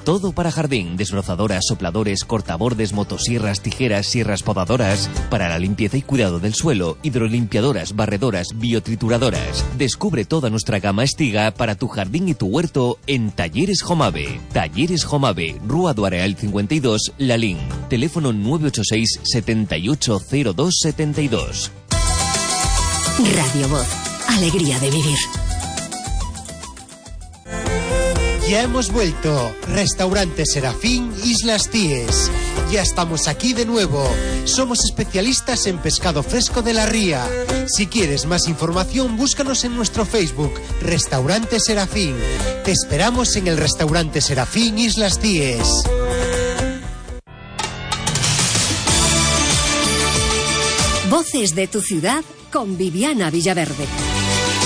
Todo para jardín, desbrozadoras, sopladores, cortabordes, motosierras, tijeras, sierras podadoras. Para la limpieza y cuidado del suelo, hidrolimpiadoras, barredoras, biotrituradoras. Descubre toda nuestra gama Estiga para tu jardín y tu huerto en Talleres Jomave. Talleres Jomave, Rúa do Areal 52, Lalín. Teléfono 986 780272. Radio Voz. Alegría de vivir. Ya hemos vuelto. Restaurante Serafín, Islas Cíes. Ya estamos aquí de nuevo. Somos especialistas en pescado fresco de la ría. Si quieres más información, búscanos en nuestro Facebook, Restaurante Serafín. Te esperamos en el Restaurante Serafín, Islas Cíes. Voces de tu ciudad con Viviana Villaverde.